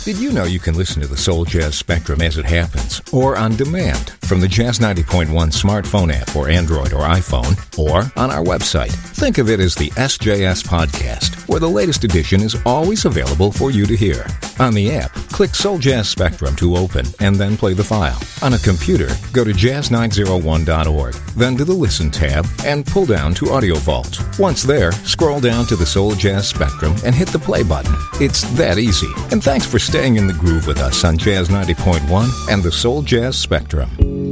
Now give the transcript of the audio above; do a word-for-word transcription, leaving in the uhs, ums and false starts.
Did you know you can listen to the Soul Jazz Spectrum as it happens, or on demand, from the Jazz ninety point one smartphone app for Android or iPhone, or on our website? Think of it as the S J S Podcast, where the latest edition is always available for you to hear. On the app, click Soul Jazz Spectrum to open and then play the file. On a computer, go to jazz nine oh one dot org, then to the Listen tab, and pull down to Audio Vault. Once there, scroll down to the Soul Jazz Spectrum and hit the play button. It's that easy. And thanks for staying in the groove with us on Jazz ninety point one and the Soul Jazz Spectrum.